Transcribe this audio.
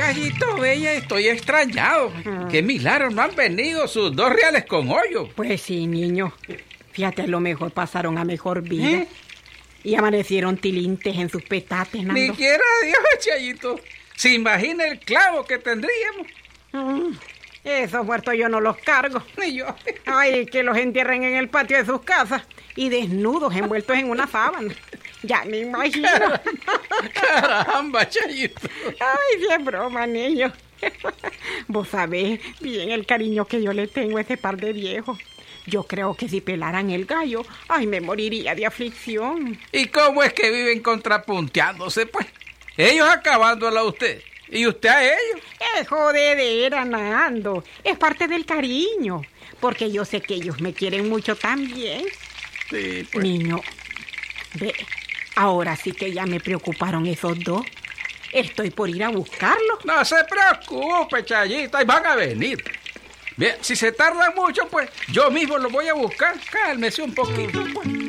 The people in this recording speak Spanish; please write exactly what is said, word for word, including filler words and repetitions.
Chayito Bella, estoy extrañado. Mm. Qué milagro, no han venido sus dos reales con hoyo. Pues sí, niño. Fíjate, a lo mejor pasaron a mejor vida. ¿Eh? Y amanecieron tilintes en sus petates, Nando. Ni quiera Dios, Chayito. Se imagina el clavo que tendríamos. Mm. Esos muertos yo no los cargo. Ni yo. Ay, que los entierren en el patio de sus casas y desnudos, envueltos en una sábana. Ya me imagino. Caramba, Chayito. Ay, sí es broma, niño. Vos sabés bien el cariño que yo le tengo a ese par de viejos. Yo creo que si pelaran el gallo, ay, me moriría de aflicción. ¿Y cómo es que viven contrapunteándose, pues? Ellos acabándola a usted. ¿Y usted a ellos? Es jodedera, Nando. Es parte del cariño. Porque yo sé que ellos me quieren mucho también. Sí, pues. Niño, ve, ahora sí que ya me preocuparon esos dos. Estoy por ir a buscarlos. No se preocupe, Chayito. Ahí van a venir. Bien, si se tarda mucho, pues yo mismo los voy a buscar. Cálmese un poquito, pues.